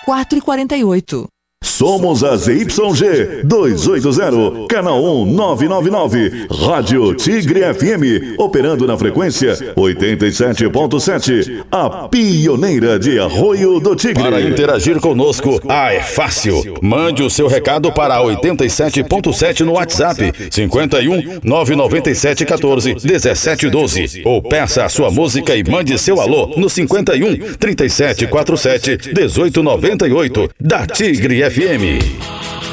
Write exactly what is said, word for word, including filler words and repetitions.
quatro e quarenta e oito. Somos a Z Y G duzentos e oitenta, canal um nove nove nove, Rádio Tigre F M, operando na frequência oitenta e sete ponto sete, a pioneira de Arroio do Tigre. Para interagir conosco, ah, é fácil. Mande o seu recado para oitenta e sete ponto sete no WhatsApp, cinquenta e um, nove nove sete, um quatro, um sete um dois. Ou peça a sua música e mande seu alô no cinquenta e um, trinta e sete, quarenta e sete, dezoito noventa e oito, da Tigre F M.